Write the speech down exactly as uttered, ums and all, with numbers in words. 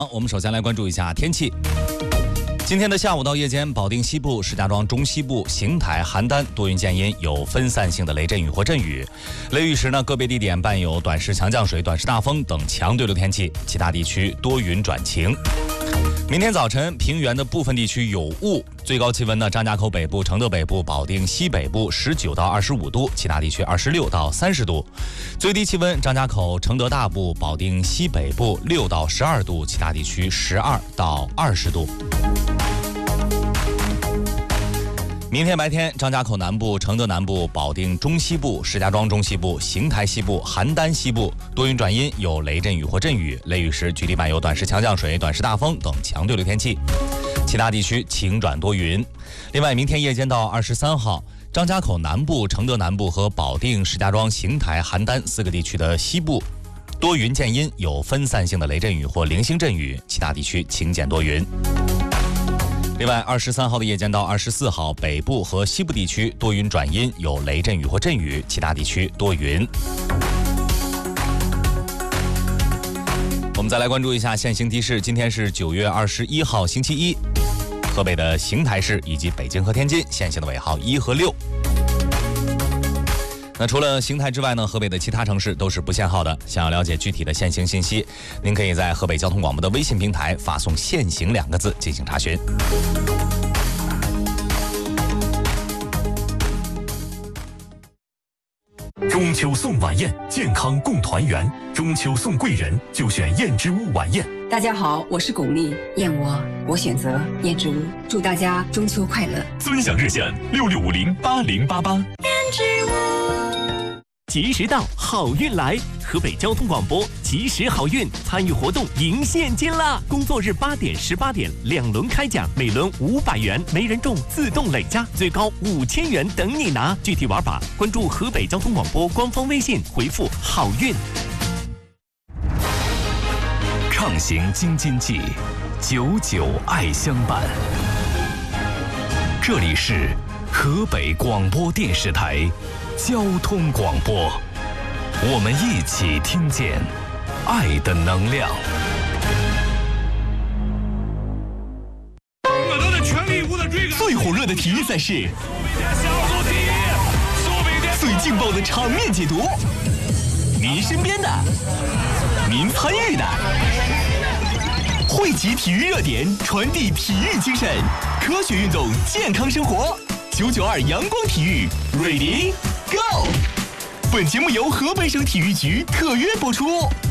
我们首先来关注一下天气。今天的下午到夜间，保定西部、石家庄中西部、邢台、邯郸多云见阴，有分散性的雷阵雨或阵雨。雷雨时呢，个别地点伴有短时强降水、短时大风等强对流天气，其他地区多云转晴。明天早晨，平原的部分地区有雾，最高气温呢，张家口北部、承德北部、保定西北部十九到二十五度，其他地区二十六到三十度。最低气温，张家口、承德大部、保定西北部六到十二度，其他地区十二到二十度。明天白天，张家口南部、承德南部、保定中西部、石家庄中西部、邢台西部、邯郸西部多云转阴，有雷阵雨或阵雨，雷雨时局地伴有短时强降水、短时大风等强对流天气。其他地区晴转多云。另外，明天夜间到二十三号，张家口南部、承德南部和保定、石家庄、邢台、邯郸四个地区的西部多云见阴，有分散性的雷阵雨或零星阵雨，其他地区晴间多云。另外，二十三号的夜间到二十四号，北部和西部地区多云转阴，有雷阵雨或阵雨，其他地区多云。我们再来关注一下现行提示，今天是九月二十一号星期一，河北的邢台市以及北京和天津现行的尾号一和六。那除了邢台之外呢，河北的其他城市都是不限号的。想要了解具体的限行信息，您可以在河北交通广播的微信平台发送“限行”两个字进行查询。 中秋送晚宴，健康共团圆。中秋送贵人，就选燕之屋晚宴。 大家好，我是巩俐，燕窝我选择燕之屋，祝大家中秋快乐。 尊享热线六六五零八零八八。 燕之屋。 吉时到，好运来！河北交通广播吉时好运参与活动赢现金啦！工作日八点、十八点两轮开奖，每轮五百元，没人中自动累加，最高五千元等你拿。具体玩法关注河北交通广播官方微信，回复好运。 畅行京津冀，久久爱相伴。这里是河北广播电视台交通广播，我们一起听见爱的能量。 我都在全力以赴的追赶最火热的体育赛事，最劲爆的场面解读，您身边的，您参与的，汇集体育热点，传递体育精神，科学运动，健康生活。九九二阳光体育 ，Ready Go！ 本节目由河北省体育局特约播出。